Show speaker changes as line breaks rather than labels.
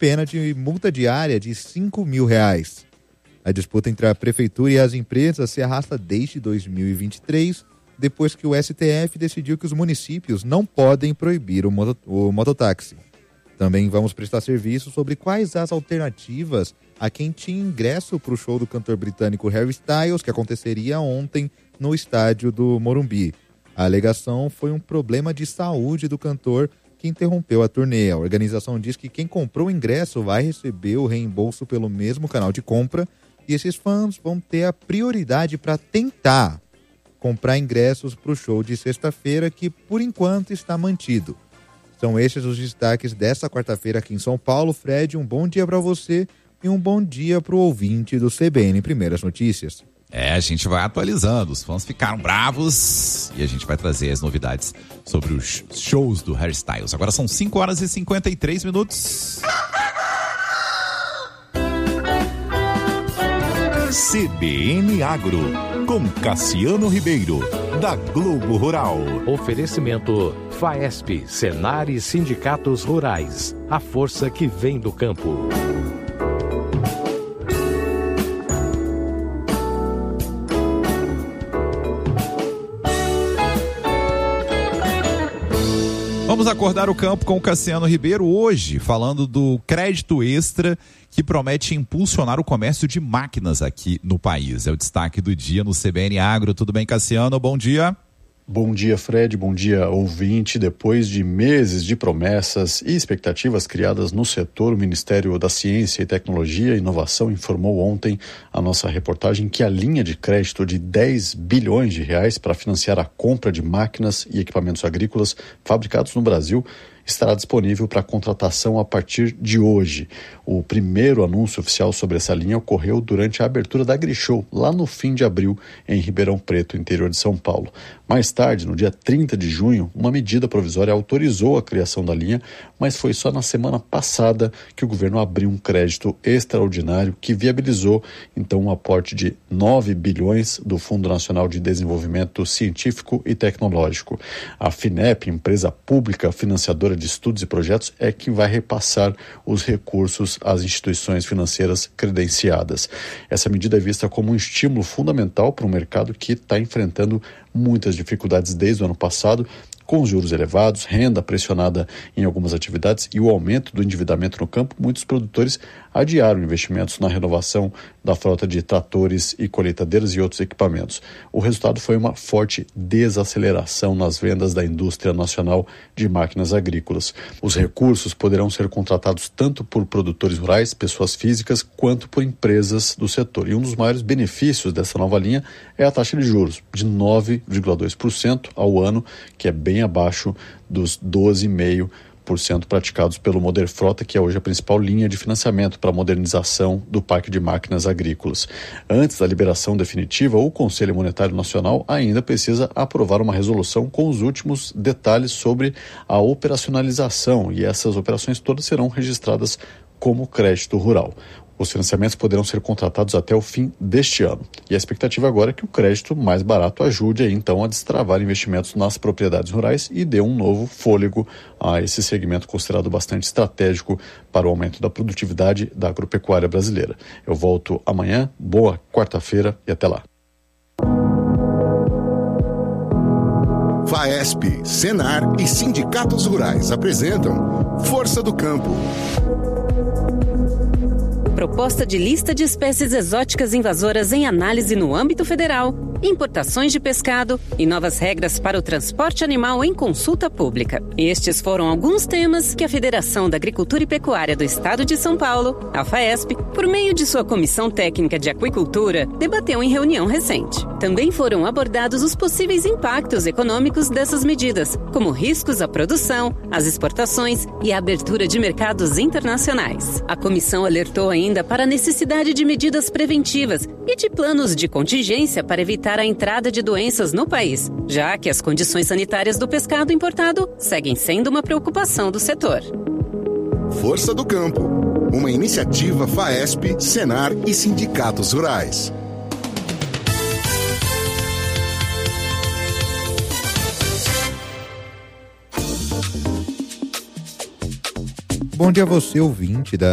pena de multa diária de R$5.000. A disputa entre a prefeitura e as empresas se arrasta desde 2023, depois que o STF decidiu que os municípios não podem proibir o mototáxi. Também vamos prestar serviço sobre quais as alternativas a quem tinha ingresso para o show do cantor britânico Harry Styles, que aconteceria ontem no estádio do Morumbi. A alegação foi um problema de saúde do cantor que interrompeu a turnê. A organização diz que quem comprou o ingresso vai receber o reembolso pelo mesmo canal de compra e esses fãs vão ter a prioridade para tentar comprar ingressos para o show de sexta-feira, que por enquanto está mantido. São estes os destaques desta quarta-feira aqui em São Paulo. Fred, um bom dia para você e um bom dia para o ouvinte do CBN Primeiras Notícias.
A gente vai atualizando, os fãs ficaram bravos e a gente vai trazer as novidades sobre os shows do Harry Styles. Agora são 5h53.
CBN Agro, com Cassiano Ribeiro, da Globo Rural.
Oferecimento FAESP, Senar e Sindicatos Rurais. A força que vem do campo.
Vamos acordar o campo com o Cassiano Ribeiro hoje, falando do crédito extra que promete impulsionar o comércio de máquinas aqui no país. É o destaque do dia no CBN Agro. Tudo bem, Cassiano? Bom dia.
Bom dia, Fred. Bom dia, ouvinte. Depois de meses de promessas e expectativas criadas no setor, o Ministério da Ciência e Tecnologia e Inovação informou ontem a nossa reportagem que a linha de crédito de R$10 bilhões para financiar a compra de máquinas e equipamentos agrícolas fabricados no Brasil estará disponível para contratação a partir de hoje. O primeiro anúncio oficial sobre essa linha ocorreu durante a abertura da AgriShow, lá no fim de abril, em Ribeirão Preto, interior de São Paulo. Mais tarde, no dia 30 de junho, uma medida provisória autorizou a criação da linha, mas foi só na semana passada que o governo abriu um crédito extraordinário que viabilizou, então, um aporte de 9 bilhões do Fundo Nacional de Desenvolvimento Científico e Tecnológico. A FINEP, empresa pública financiadora de estudos e projetos, é que vai repassar os recursos às instituições financeiras credenciadas. Essa medida é vista como um estímulo fundamental para um mercado que está enfrentando muitas dificuldades desde o ano passado, com juros elevados, renda pressionada em algumas atividades e o aumento do endividamento no campo. Muitos produtores adiaram investimentos na renovação da frota de tratores e colheitadeiras e outros equipamentos. O resultado foi uma forte desaceleração nas vendas da indústria nacional de máquinas agrícolas. Os recursos poderão ser contratados tanto por produtores rurais, pessoas físicas, quanto por empresas do setor. E um dos maiores benefícios dessa nova linha é a taxa de juros, de 9,2% ao ano, que é bem abaixo dos 12,5% praticados pelo Moder Frota, que é hoje a principal linha de financiamento para a modernização do parque de máquinas agrícolas. Antes da liberação definitiva, o Conselho Monetário Nacional ainda precisa aprovar uma resolução com os últimos detalhes sobre a operacionalização, e essas operações todas serão registradas como crédito rural. Os financiamentos poderão ser contratados até o fim deste ano. E a expectativa agora é que o crédito mais barato ajude então a destravar investimentos nas propriedades rurais e dê um novo fôlego a esse segmento considerado bastante estratégico para o aumento da produtividade da agropecuária brasileira. Eu volto amanhã, boa quarta-feira e até lá.
FAESP, Senar e Sindicatos Rurais apresentam Força do Campo.
Proposta de lista de espécies exóticas invasoras em análise no âmbito federal, importações de pescado e novas regras para o transporte animal em consulta pública. Estes foram alguns temas que a Federação da Agricultura e Pecuária do Estado de São Paulo, a FAESP, por meio de sua Comissão Técnica de Aquicultura, debateu em reunião recente. Também foram abordados os possíveis impactos econômicos dessas medidas, como riscos à produção, às exportações e a abertura de mercados internacionais. A comissão alertou ainda para a necessidade de medidas preventivas e de planos de contingência para evitar a entrada de doenças no país, já que as condições sanitárias do pescado importado seguem sendo uma preocupação do setor.
Força do Campo, uma iniciativa FAESP, Senar e Sindicatos Rurais.
Bom dia a você, ouvinte da